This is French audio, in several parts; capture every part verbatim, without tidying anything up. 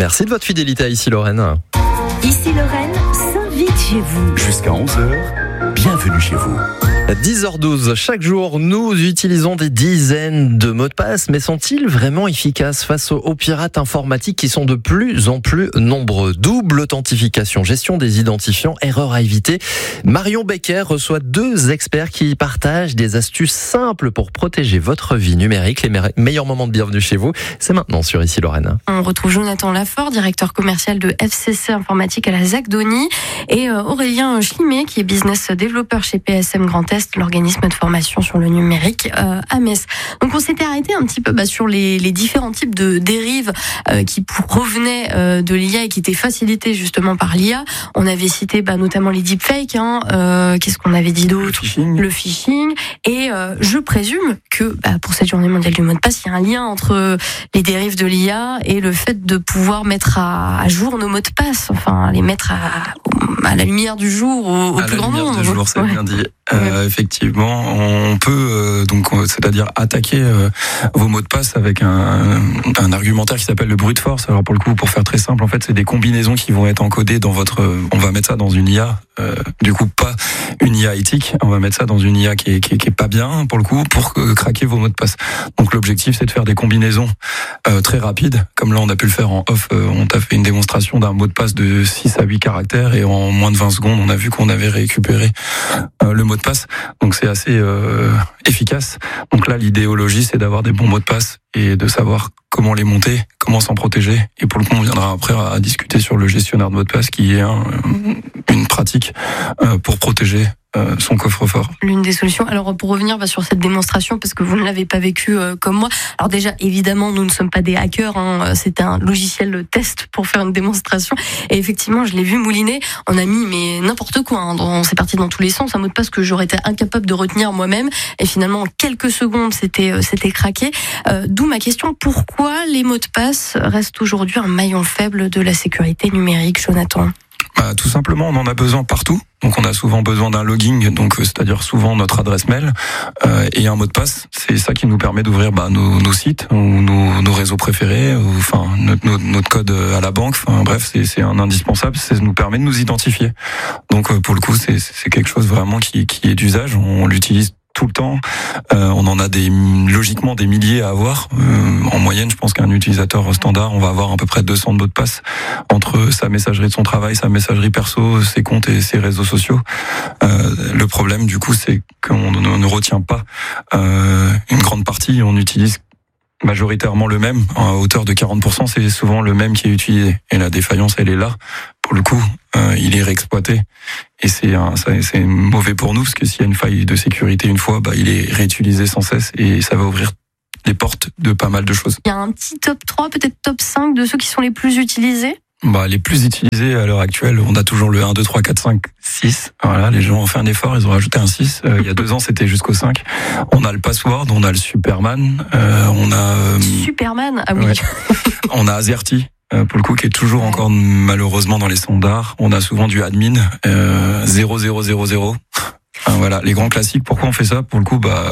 Merci de votre fidélité à Ici Lorraine. Ici Lorraine s'invite chez vous. Jusqu'à onze heures, bienvenue chez vous. dix heures douze, chaque jour, nous utilisons des dizaines de mots de passe, mais sont-ils vraiment efficaces face aux pirates informatiques qui sont de plus en plus nombreux? Double authentification, gestion des identifiants, erreurs à éviter. Marion Becker reçoit deux experts qui partagent des astuces simples pour protéger votre vie numérique. Les me- meilleurs moments de bienvenue chez vous, c'est maintenant sur Ici Lorraine. On retrouve Jonathan Lafort, directeur commercial de F C C Informatique à la Zagdonie, et Aurélien Schlimet, qui est business développeur chez P S M Grand Est, l'organisme de formation sur le numérique euh, à Metz. Donc on s'était arrêté un petit peu bah, sur les, les différents types de dérives euh, qui provenaient euh, de l'I A et qui étaient facilitées justement par l'I A. On avait cité bah, notamment les deepfakes, hein, euh, qu'est-ce qu'on avait dit d'autre ? Le phishing. Le phishing. Et euh, je présume que bah, pour cette journée mondiale du mot de passe, il y a un lien entre les dérives de l'I A et le fait de pouvoir mettre à, à jour nos mots de passe, enfin les mettre à, à la lumière du jour, au, au à plus la grand lumière nombre. du jour, c'est Ouais. bien dit. Euh, effectivement, on peut euh, donc, euh, c'est-à-dire attaquer euh, vos mots de passe avec un, un argumentaire qui s'appelle le brute force. Alors pour le coup, pour faire très simple, en fait, c'est des combinaisons qui vont être encodées dans votre. On va mettre ça dans une I A. Euh, du coup, pas une I A éthique. On va mettre ça dans une I A qui est, qui est, qui est pas bien pour le coup pour euh, craquer vos mots de passe. Donc l'objectif, c'est de faire des combinaisons euh, très rapides. Comme là, on a pu le faire en off. Euh, on t'a fait une démonstration d'un mot de passe de six à huit caractères et en moins de vingt secondes, on a vu qu'on avait récupéré euh, le mot de passe. Donc c'est assez euh, efficace. Donc là, l'idéologie, c'est d'avoir des bons mots de passe et de savoir comment les monter, comment s'en protéger. Et pour le coup, on viendra après à discuter sur le gestionnaire de mots de passe, qui est un, une pratique euh, pour protéger euh, son coffre-fort. L'une des solutions. Alors pour revenir bah, sur cette démonstration, parce que vous ne l'avez pas vécu euh, comme moi. Alors déjà, évidemment, nous ne sommes pas des hackers. Hein, c'était un logiciel test pour faire une démonstration. Et effectivement, je l'ai vu mouliner. On a mis mais n'importe quoi. Hein, dans, c'est parti dans tous les sens. Un mot de passe que j'aurais été incapable de retenir moi-même. Et finalement, en quelques secondes, c'était euh, c'était craqué. Euh, d'où ma question, pourquoi les mots de passe restent aujourd'hui un maillon faible de la sécurité numérique, Jonathan ? Bah, tout simplement, on en a besoin partout. Donc on a souvent besoin d'un login, donc c'est-à-dire souvent notre adresse mail euh, et un mot de passe. C'est ça qui nous permet d'ouvrir bah, nos, nos sites ou nos, nos réseaux préférés, ou enfin notre, notre, notre code à la banque. Enfin bref, c'est, c'est un indispensable. Ça nous permet de nous identifier. Donc pour le coup, c'est, c'est quelque chose vraiment qui, qui est d'usage. On l'utilise tout le temps. Euh, on en a des logiquement des milliers à avoir. Euh, en moyenne, je pense qu'un utilisateur standard, on va avoir à peu près deux cents mots de passe entre sa messagerie de son travail, sa messagerie perso, ses comptes et ses réseaux sociaux. Euh, le problème, du coup, c'est qu'on ne, ne retient pas euh, une grande partie. On utilise majoritairement le même, à hauteur de quarante pour cent, c'est souvent le même qui est utilisé. Et la défaillance, elle est là. Pour le coup, euh, il est réexploité. Et c'est, un, ça, c'est mauvais pour nous, parce que s'il y a une faille de sécurité une fois, bah, il est réutilisé sans cesse et ça va ouvrir les portes de pas mal de choses. Il y a un petit top trois, peut-être top cinq de ceux qui sont les plus utilisés ? Bah, les plus utilisés à l'heure actuelle, on a toujours le un, deux, trois, quatre, cinq, six. Voilà, les gens ont fait un effort, ils ont rajouté un six. Euh, il y a deux ans, c'était jusqu'au cinq. On a le password, on a le Superman, euh, on a... Euh, Superman, ah oui. Ouais. On a Azerty, euh, pour le coup, qui est toujours encore malheureusement dans les standards. On a souvent du admin, euh, zéro zéro zéro zéro. Enfin, voilà, les grands classiques. Pourquoi on fait ça ? Pour le coup, bah,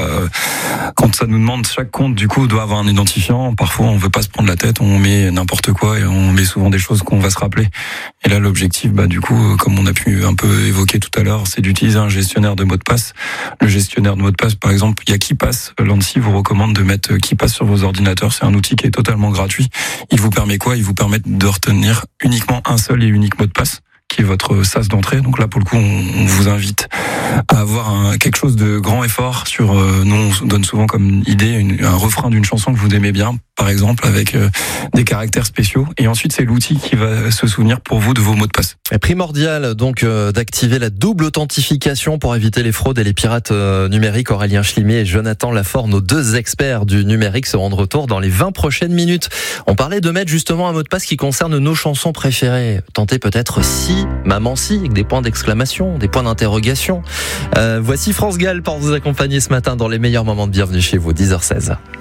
quand ça nous demande, chaque compte, du coup, doit avoir un identifiant. Parfois, on veut pas se prendre la tête, on met n'importe quoi et on met souvent des choses qu'on va se rappeler. Et là, l'objectif, bah, du coup, comme on a pu un peu évoquer tout à l'heure, c'est d'utiliser un gestionnaire de mots de passe. Le gestionnaire de mots de passe, par exemple, il y a KeePass. L'ANSSI vous recommande de mettre KeePass sur vos ordinateurs. C'est un outil qui est totalement gratuit. Il vous permet quoi ? Il vous permet de retenir uniquement un seul et unique mot de passe, qui est votre sas d'entrée. Donc là, pour le coup, on, on vous invite à avoir un, quelque chose de grand et fort sur... Euh, nous, on donne souvent comme idée une, un refrain d'une chanson que vous aimez bien, par exemple, avec euh, des caractères spéciaux. Et ensuite, c'est l'outil qui va se souvenir pour vous de vos mots de passe. C'est primordial donc euh, d'activer la double authentification pour éviter les fraudes et les pirates euh, numériques. Aurélien Schlimet et Jonathan Lafort, nos deux experts du numérique, seront de retour dans les vingt prochaines minutes. On parlait de mettre justement un mot de passe qui concerne nos chansons préférées. Tentez peut-être Si, Maman Si, avec des points d'exclamation, des points d'interrogation. Euh, voici France Gall pour vous accompagner ce matin dans les meilleurs moments de bienvenue chez vous, dix heures seize.